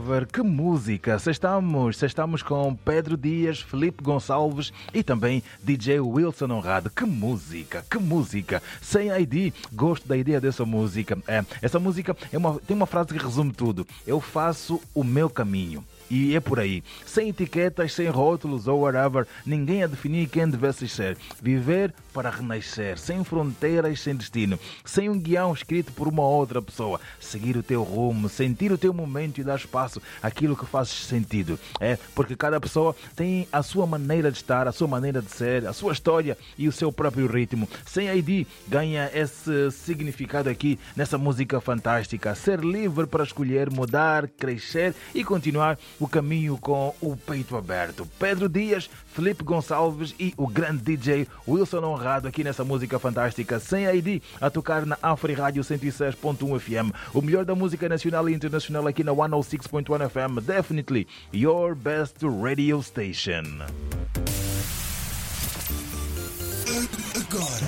Forever, que música! Estamos com Pedro Dias, Felipe Gonçalves e também DJ Wilson Honrado. Que música! Sem ID, gosto da ideia dessa música. Essa música tem uma frase que resume tudo. Eu faço o meu caminho. E é por aí, sem etiquetas, sem rótulos ou whatever, ninguém a definir quem devesse ser. Viver para renascer, sem fronteiras, sem destino, sem um guião escrito por uma outra pessoa. Seguir o teu rumo, sentir o teu momento e dar espaço àquilo que faz sentido. Porque cada pessoa tem a sua maneira de estar, a sua maneira de ser, a sua história e o seu próprio ritmo. Sem ID ganha esse significado aqui nessa música fantástica. Ser livre para escolher, mudar, crescer e continuar o caminho com o peito aberto. Pedro Dias, Felipe Gonçalves e o grande DJ Wilson Honrado aqui nessa música fantástica. Sem ID, a tocar na Afri Rádio 106.1 FM. O melhor da música nacional e internacional aqui na 106.1 FM. Definitely your best radio station. Agora